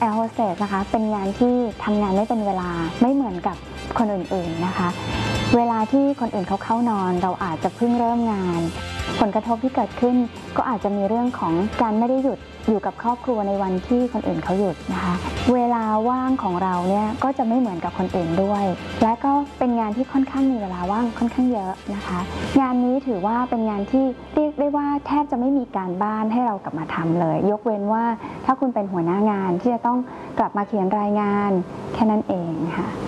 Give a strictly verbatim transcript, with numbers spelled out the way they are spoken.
แอร์โฮสเตสนะคะเป็นงานที่ทำงานไม่เป็นเวลาไม่เหมือนกับคนอื่นๆนะคะเวลาที่คนอื่นเขาเข้านอนเราอาจจะเพิ่งเริ่มงานผลกระทบที่เกิดขึ้นก็อาจจะมีเรื่องของการไม่ได้หยุดอยู่กับครอบครัวในวันที่คนอื่นเขาหยุดนะคะเวลาว่างของเราเนี่ยก็จะไม่เหมือนกับคนอื่นด้วยและก็เป็นงานที่ค่อนข้างมีเวลาว่างค่อนข้างเยอะนะคะงานนี้ถือว่าเป็นงานที่เรียกได้ว่าแทบจะไม่มีการบ้านให้เรากลับมาทำเลยยกเว้นว่าถ้าคุณเป็นหัวหน้างานที่จะต้องกลับมาเขียนรายงานแค่นั้นเองค่ะ